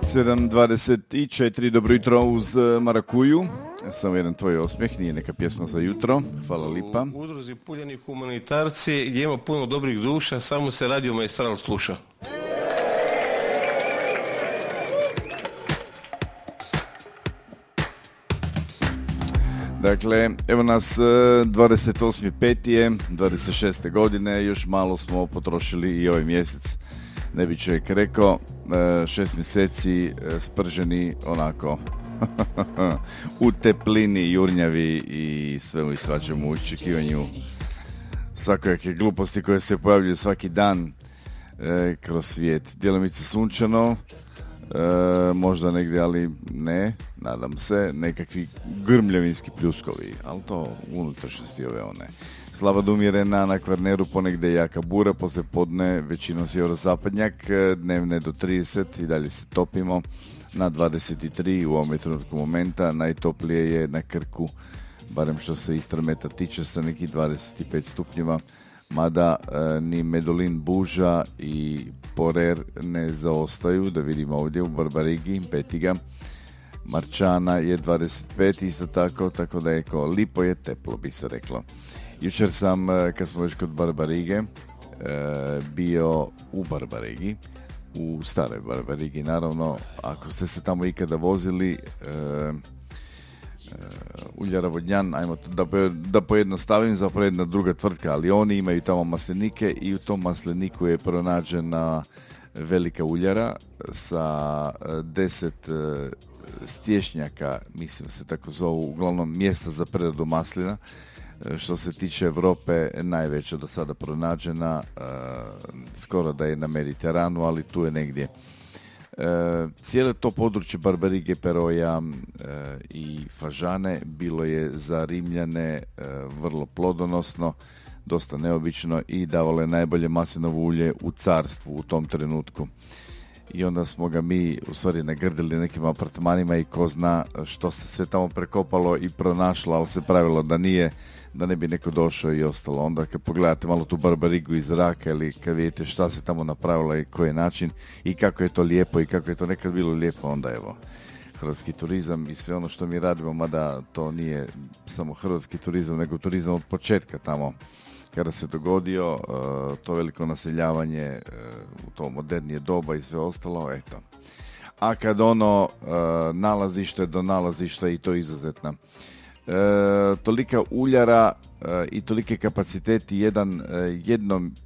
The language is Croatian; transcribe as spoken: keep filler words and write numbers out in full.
sedam dvadeset četiri, dobro jutro uz Marakuju. Samo jedan tvoj osmijeh, nije neka pjesma za jutro. Hvala lipa. U udruzi Puljani humanitarci gdje ima puno dobrih duša, samo se Radio Maestral sluša. Dakle, evo nas dvadeset osmi peti je dvadeset šeste godine, još malo smo potrošili i ovaj mjesec. Ne bi čovjek rekao, šest mjeseci sprženi onako u teplini, jurnjavi i svemu i svačemu u očekivanju svakojake gluposti koje se pojavljuju svaki dan e, kroz svijet. Djelomice sunčano, e, možda negdje, ali ne, nadam se, nekakvi grmljavinski pljuskovi, ali to unutrašnjosti ove one. Slaba umjerena, na Kvarneru ponegdje jaka bura, poslije podne većinom sjeverozapadnjak, dnevne do trideset i dalje se topimo na dvadeset tri u ovom trenutku momenta, najtoplije je na Krku, barem što se Istrmeta tiče, sa nekih dvadeset pet stupnjeva, mada e, ni Medulin, Buža i Porer ne zaostaju, da vidimo ovdje u Barbarigi, Petiga, Marčana je dvadeset pet isto tako, tako da je ko lipo je teplo, bi se reklo. Jučer sam, kad smo već kod Barbarige, bio u Barbarigi, u staroj Barbarigi, naravno, ako ste se tamo ikada vozili, Uljara Vodnjan, ajmo to, da, da pojednostavim, zapravo jedna druga tvrtka, ali oni imaju tamo maslinike i u tom masliniku je pronađena velika uljara sa deset stješnjaka, mislim se tako zovu, uglavnom mjesta za preradu maslina. Što se tiče Europe, najveća do sada pronađena, e, skoro da je na Mediteranu, ali tu je negdje. E, cijelo to područje Barbarige, Peroja e, i Fažane bilo je za Rimljane e, vrlo plodonosno, dosta neobično i davalo je najbolje maslinovo ulje u carstvu u tom trenutku. I onda smo ga mi u stvari nagrdili nekim apartmanima i ko zna što se sve tamo prekopalo i pronašlo, ali se pravilo da nije, da ne bi neko došao i ostalo. Onda kad pogledate malo tu Barbarigu iz zraka ili kad vidite šta se tamo napravilo i koji je način i kako je to lijepo i kako je to nekad bilo lijepo, onda evo, hrvatski turizam i sve ono što mi radimo, mada to nije samo hrvatski turizam, nego turizam od početka tamo kada se dogodio uh, to veliko naseljavanje uh, u to modernije doba i sve ostalo, eto. A kad ono uh, nalazište do nalazišta i to izuzetno. Uh, tolika uljara uh, i tolike kapaciteti jedan, uh, jednom